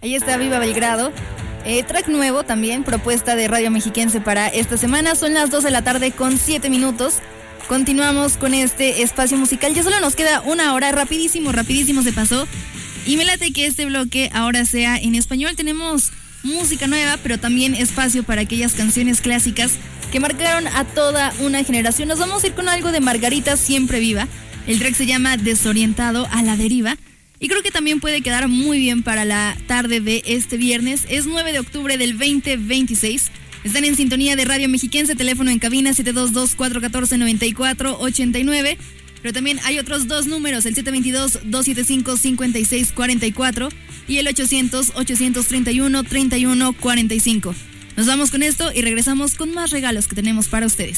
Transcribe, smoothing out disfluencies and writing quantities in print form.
Ahí está Viva Belgrado. Track nuevo también, propuesta de Radio Mexiquense para esta semana. Son las 2 de la tarde con 7 minutos. Continuamos con este espacio musical. Ya solo nos queda una hora, rapidísimo se pasó. Y me late que este bloque ahora sea en español. Tenemos música nueva, pero también espacio para aquellas canciones clásicas que marcaron a toda una generación. Nos vamos a ir con algo de Margarita Siempre Viva. El track se llama Desorientado a la Deriva. Y creo que también puede quedar muy bien para la tarde de este viernes. Es 9 de octubre del 2026. Están en sintonía de Radio Mexiquense, teléfono en cabina 722-414-9489. Pero también hay otros dos números, el 722-275-5644 y el 800-831-3145. Nos vamos con esto y regresamos con más regalos que tenemos para ustedes.